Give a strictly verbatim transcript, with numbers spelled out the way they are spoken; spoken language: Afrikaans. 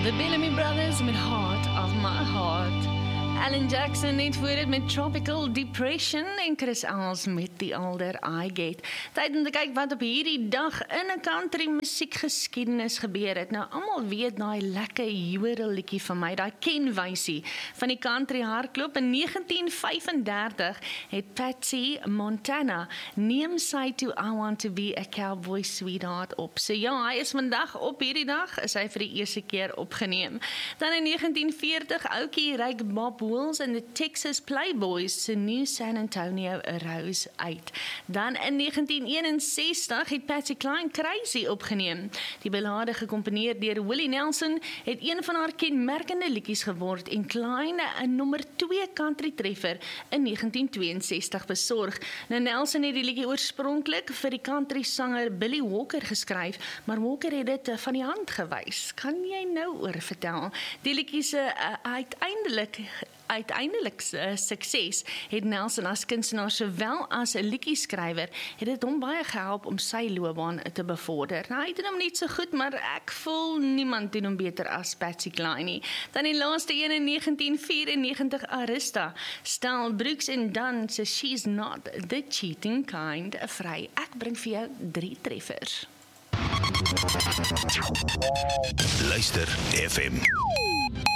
The Bellamy Brothers met Heart of My Heart. Alan Jackson net voor dit met Tropical Depression en Chris Els met The Older I Get. Tyd om te kyk wat op hierdie dag in 'n country musiekgeskiedenis gebeur het. Nou, almal weet daai lekker jodelliedjie van my, daai Ken Wysie van die country hardloop. In negentien vyf en dertig het Patsy Montana Neem sy to I Want to Be a Cowboy Sweetheart op. So ja, hy is vandag op hierdie dag, is hy vir die eerste keer opgeneem. Dan in negentien veertig, oukie ryk Bob Wills en the Texas Playboys se New San Antonio Rose uit. Dan in negentien eenensestig het Patsy Cline Crazy opgeneem. Die ballade gekomponeer deur Willie Nelson het een van haar kenmerkende liedjies geword en Cline 'n nommer twee country treffer in negentien tweeënsestig besorg. Nou Nelson het die liedjie oorspronklik vir die country sanger Billy Walker geskryf, maar Walker het dit van die hand gewys. Kan jy nou oor vertel? Die liedjie se uh, uiteindelik Uiteindelik uh, sukses het Nelson as kunstenaar sowel as 'n liedjieskrywer het dit hom baie gehelp om sy loopbaan te bevorder. Nou, hy doen hom niet so goed, maar ek voel niemand doen hom beter as Patsy Cline nie. Dan die laaste een in negentien vyfennegentig, Arista, Stel Brooks en Dunn se She's Not the Cheating Kind vry. Ek bring vir jou drie treffers. Luister F M.